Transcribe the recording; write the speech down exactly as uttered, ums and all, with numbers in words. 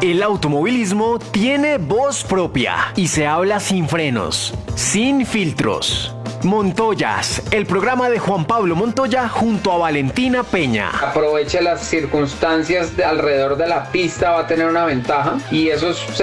El automovilismo tiene voz propia y se habla sin frenos, sin filtros. Montoyas, el programa de Juan Pablo Montoya junto a Valentina Peña. Aproveche las circunstancias de alrededor de la pista, va a tener una ventaja y eso es